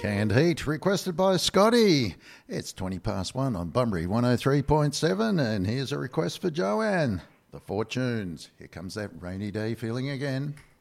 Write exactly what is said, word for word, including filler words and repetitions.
Canned Heat, requested by Scotty. It's twenty past one on Bunbury one oh three point seven, and here's a request for Joanne. The Fortunes. Here comes that rainy day feeling again.